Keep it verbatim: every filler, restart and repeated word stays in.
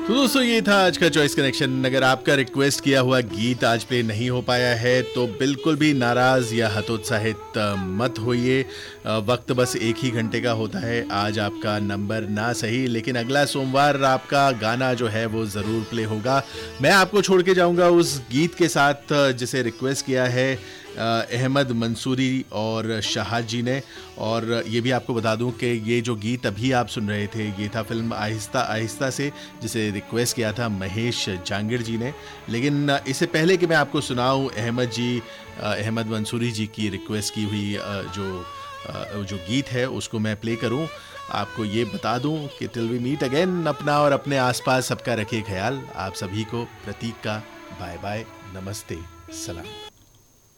तो दोस्तों ये था आज का चॉइस कनेक्शन। अगर आपका रिक्वेस्ट किया हुआ गीत आज प्ले नहीं हो पाया है तो बिल्कुल भी नाराज या हतोत्साहित मत होइए। वक्त बस एक ही घंटे का होता है। आज आपका नंबर ना सही, लेकिन अगला सोमवार आपका गाना जो है वो ज़रूर प्ले होगा। मैं आपको छोड़ के जाऊंगा उस गीत के साथ जिसे रिक्वेस्ट किया है अहमद मंसूरी और शाहद जी ने। और ये भी आपको बता दूं कि ये जो गीत अभी आप सुन रहे थे ये था फिल्म आहिस्ता आहिस्ता से, जिसे रिक्वेस्ट किया था महेश जांगिड़ जी ने। लेकिन इससे पहले कि मैं आपको सुनाऊं अहमद जी अहमद मंसूरी जी की रिक्वेस्ट की हुई जो जो गीत है उसको मैं प्ले करूं, आपको ये बता दूं कि टिल वी मीट अगेन, अपना और अपने आसपास सबका रखिए ख्याल। आप सभी को प्रतीक का बाय बाय, नमस्ते, सलाम।